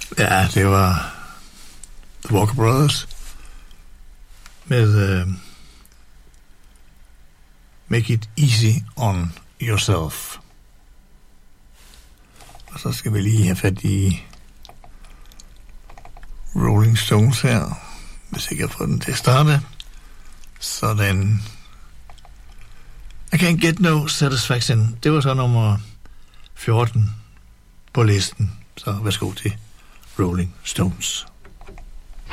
Ja, det var The Walker Brothers med Make It Easy On Yourself. Og så skal vi lige have fat i Rolling Stones her, hvis jeg kan få den til at starte. Sådan. I Can't Get No Satisfaction. Det var så nummer 14 på listen. Så værsgo til Rolling Stones.